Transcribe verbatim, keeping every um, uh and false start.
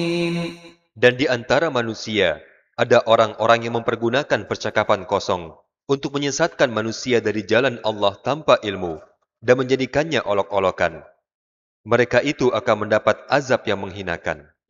Dan di antara manusia, ada orang-orang yang mempergunakan percakapan kosong untuk menyesatkan manusia dari jalan Allah tanpa ilmu dan menjadikannya olok-olokan. Mereka itu akan mendapat azab yang menghinakan.